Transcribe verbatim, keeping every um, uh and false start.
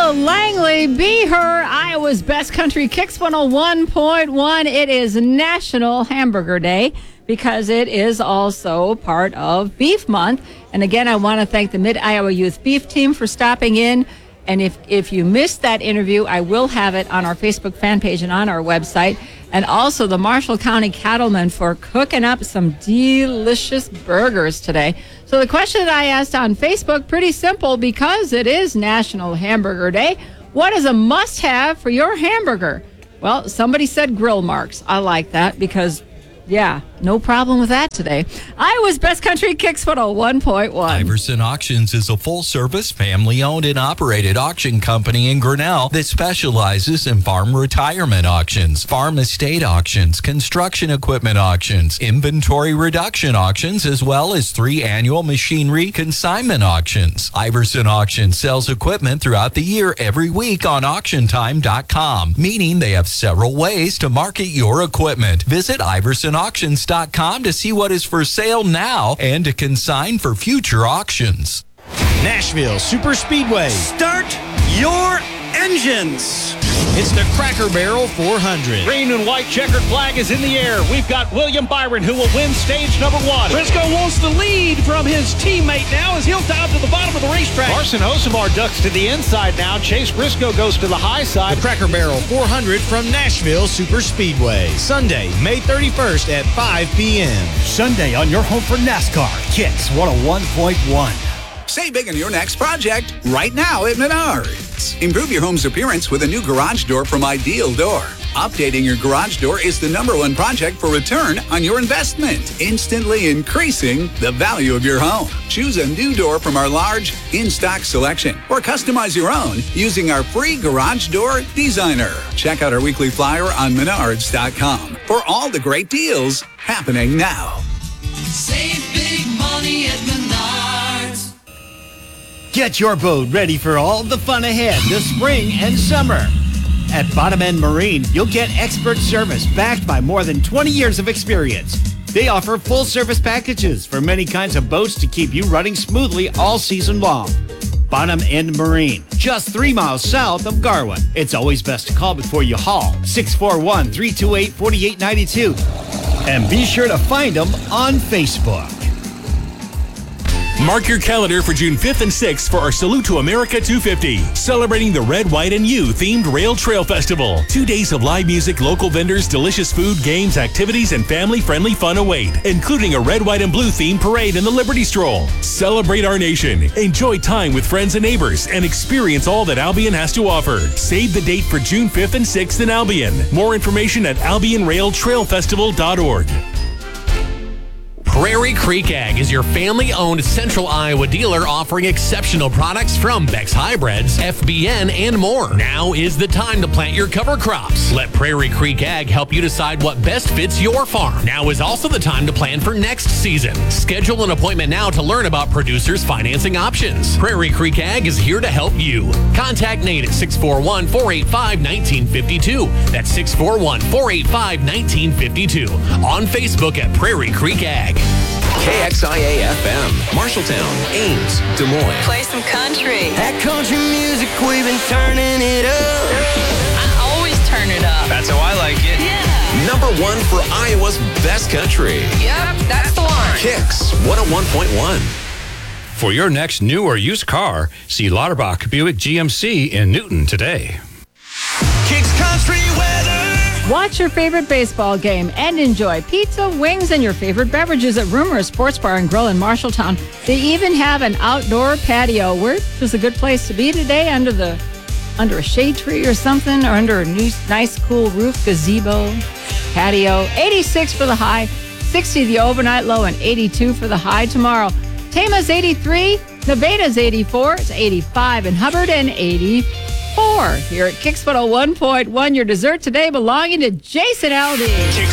Iowa Langley, Be Her, Iowa's Best Country Kicks one oh one point one. It is National Hamburger Day because it is also part of Beef Month. And again, I want to thank the Mid-Iowa Youth Beef Team for stopping in. And if, if you missed that interview, I will have it on our Facebook fan page and on our website. And also the Marshall County Cattlemen for cooking up some delicious burgers today. So the question that I asked on Facebook, pretty simple because it is National Hamburger Day. What is a must-have for your hamburger? Well, somebody said grill marks. I like that because, yeah, no problem with that today. Iowa's Best Country Kicks one oh one point one. Iverson Auctions is a full-service, family-owned and operated auction company in Grinnell that specializes in farm retirement auctions, farm estate auctions, construction equipment auctions, inventory reduction auctions, as well as three annual machinery consignment auctions. Iverson Auctions sells equipment throughout the year every week on auction time dot com, meaning they have several ways to market your equipment. Visit Iverson Auctions dot com to see what is for sale now and to consign for future auctions. Nashville Super Speedway. Start your engines. It's the Cracker Barrel four hundred. Green and white checkered flag is in the air. We've got William Byron who will win stage number one. Briscoe wants the lead from his teammate now as he'll dive to the bottom of the racetrack. Carson Osamar ducks to the inside now. Chase Briscoe goes to the high side. The Cracker Barrel four hundred from Nashville Super Speedway. Sunday, May thirty-first at five p.m. Sunday on your home for NASCAR. Kicks one oh one point one. Save big on your next project right now at Menards. Improve your home's appearance with a new garage door from Ideal Door. Updating your garage door is the number one project for return on your investment, instantly increasing the value of your home. Choose a new door from our large in-stock selection or customize your own using our free garage door designer. Check out our weekly flyer on menards dot com for all the great deals happening now. Save big money at Menards. Get your boat ready for all the fun ahead this spring and summer. At Bottom End Marine, you'll get expert service backed by more than twenty years of experience. They offer full service packages for many kinds of boats to keep you running smoothly all season long. Bottom End Marine, just three miles south of Garwin. It's always best to call before you haul. six four one, three two eight, four eight nine two. And be sure to find them on Facebook. Mark your calendar for June fifth and sixth for our Salute to America two fifty, celebrating the Red, White, and You themed Rail Trail Festival. Two days of live music, local vendors, delicious food, games, activities, and family-friendly fun await, including a Red, White, and Blue themed parade and the Liberty Stroll. Celebrate our nation, enjoy time with friends and neighbors, and experience all that Albion has to offer. Save the date for June fifth and sixth in Albion. More information at albion rail trail festival dot org. Prairie Creek Ag is your family-owned Central Iowa dealer offering exceptional products from Beck's Hybrids, F B N, and more. Now is the time to plant your cover crops. Let Prairie Creek Ag help you decide what best fits your farm. Now is also the time to plan for next season. Schedule an appointment now to learn about producers' financing options. Prairie Creek Ag is here to help you. Contact Nate at six four one, four eight five, one nine five two. That's six four one, four eight five, one nine five two. On Facebook at Prairie Creek Ag. K X I A F M, Marshalltown, Ames, Des Moines. Play some country. That country music, we've been turning it up. I always turn it up. That's how I like it. Yeah. Number one for Iowa's best country. Yep, that's the one. Kicks one oh one point one. For your next new or used car, see Lauterbach Buick G M C in Newton today. Kicks Country Weather. Watch your favorite baseball game and enjoy pizza, wings, and your favorite beverages at Rumor Sports Bar and Grill in Marshalltown. They even have an outdoor patio, which is a good place to be today under the under a shade tree or something, or under a new, nice, cool roof, gazebo, patio. eighty-six for the high, sixty the overnight low, and eighty-two for the high tomorrow. Tama's eighty-three, Nevada's eighty-four, it's eighty-five in Hubbard, and eighty-four here at Kicks one oh one point one. Your dessert today belonging to Jason Aldean.